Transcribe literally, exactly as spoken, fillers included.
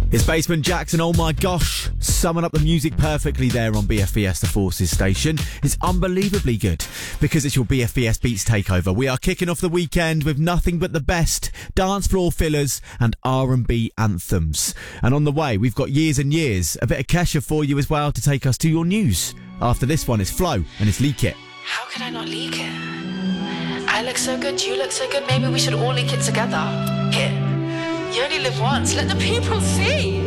It's Basement Jackson, oh my gosh. Summing up the music perfectly there on B F B S The Forces station. It's unbelievably good because it's your B F B S Beats takeover. We are kicking off the weekend with nothing but the best dance floor fillers and R and B anthems. And on the way, we've got Years and Years, a bit of Kesha for you as well to take us to your news. After this one is Flo and it's Leak It. How could I not leak it? I look so good, you look so good, maybe we should all leak it together. Here. You only live once, let the people see.